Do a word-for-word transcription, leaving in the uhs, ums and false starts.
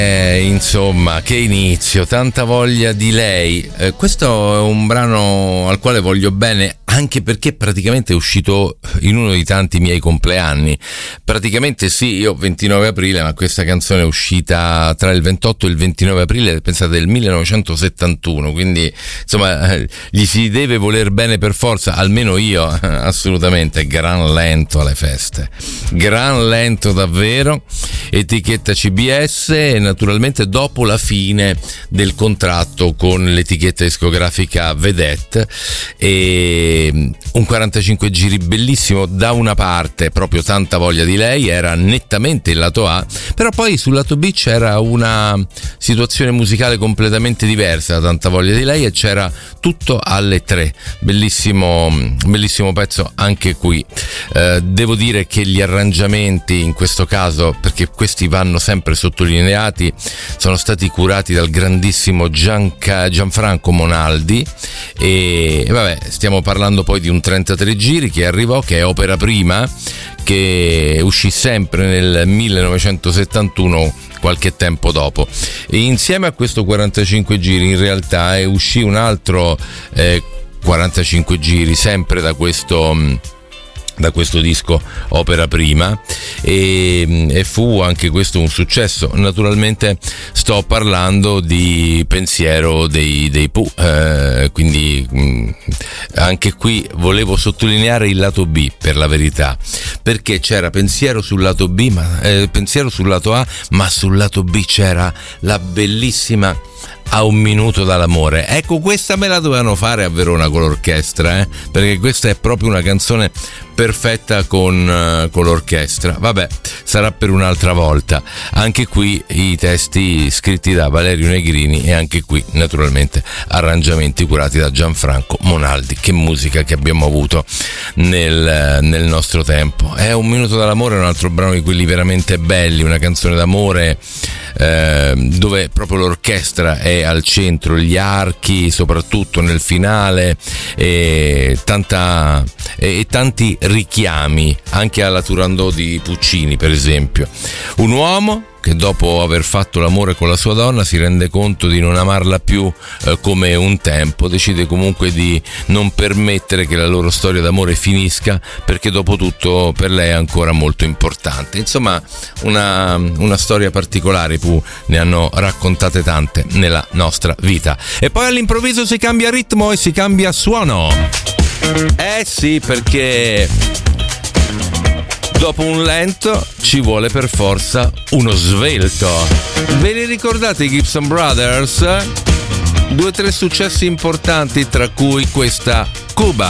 Eh, insomma, che inizio, tanta voglia di lei. Eh, questo è un brano al quale voglio bene, anche perché praticamente è uscito in uno dei tanti miei compleanni. Praticamente sì, io ventinove aprile, ma questa canzone è uscita tra il ventotto e il ventinove aprile, pensate, del millenovecentosettantuno, quindi insomma gli si deve voler bene per forza, almeno io, assolutamente. Gran lento alle feste, gran lento davvero, etichetta C B S, e naturalmente dopo la fine del contratto con l'etichetta discografica Vedette, e un quarantacinque giri bellissimo. Da una parte proprio tanta voglia di lei, era nettamente il lato A, però poi sul lato B c'era una situazione musicale completamente diversa da tanta voglia di lei, e c'era tutto alle tre. Bellissimo, bellissimo pezzo anche qui. Eh, devo dire che gli arrangiamenti in questo caso, perché questi vanno sempre sottolineati, sono stati curati dal grandissimo Gianca, Gianfranco Monaldi, e, e vabbè, stiamo parlando poi di un trentatré giri che arrivò, che è opera prima, che uscì sempre nel millenovecentosettantuno, qualche tempo dopo. E insieme a questo quarantacinque giri in realtà è uscì un altro eh, quarantacinque giri sempre da questo da questo disco opera prima, e, e fu anche questo un successo. Naturalmente sto parlando di Pensiero dei, dei Pooh, eh, quindi mh, anche qui volevo sottolineare il lato B, per la verità, perché c'era Pensiero sul lato B, ma eh, Pensiero sul lato A, ma sul lato B c'era la bellissima A un minuto dall'amore. Ecco, questa me la dovevano fare a Verona con l'orchestra, eh? Perché questa è proprio una canzone perfetta con, uh, con l'orchestra. Vabbè, sarà per un'altra volta. Anche qui i testi scritti da Valerio Negrini, e anche qui naturalmente arrangiamenti curati da Gianfranco Monaldi. Che musica che abbiamo avuto nel, nel nostro tempo. È Un minuto dall'amore, un altro brano di quelli veramente belli, una canzone d'amore eh, dove proprio l'orchestra è al centro, gli archi soprattutto nel finale, e, tanta, e, e tanti richiami anche alla Turandot di Puccini, per esempio. Un uomo che dopo aver fatto l'amore con la sua donna si rende conto di non amarla più eh, come un tempo, decide comunque di non permettere che la loro storia d'amore finisca, perché dopo tutto per lei è ancora molto importante. Insomma, una, una storia particolare. Pooh ne hanno raccontate tante nella nostra vita. E poi all'improvviso si cambia ritmo e si cambia suono. Eh sì, perché dopo un lento ci vuole per forza uno svelto. Ve li ricordate i Gibson Brothers? Due o tre successi importanti, tra cui questa Cuba.